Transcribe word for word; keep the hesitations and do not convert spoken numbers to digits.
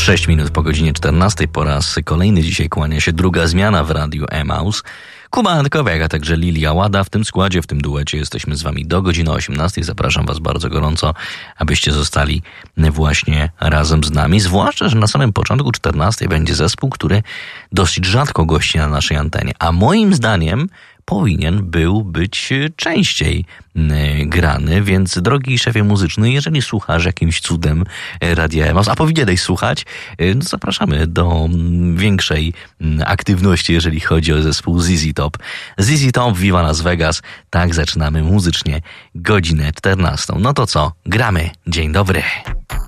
sześć minut po godzinie czternastej. Po raz kolejny dzisiaj kłania się druga zmiana w Radiu Emaus. Kuba Antkowiak, a także Lilia Łada. W tym składzie, w tym duecie jesteśmy z wami do godziny osiemnastej. Zapraszam was bardzo gorąco, abyście zostali właśnie razem z nami. Zwłaszcza, że na samym początku czternastej będzie zespół, który dosyć rzadko gości na naszej antenie. A moim zdaniem powinien był być częściej grany, więc drogi szefie muzyczny, jeżeli słuchasz jakimś cudem Radia Emaus, a powinieneś słuchać, no zapraszamy do większej aktywności, jeżeli chodzi o zespół Z Z Top. Z Z Top, Viva Las Vegas. Tak zaczynamy muzycznie godzinę czternastą. No to co? Gramy. Dzień dobry.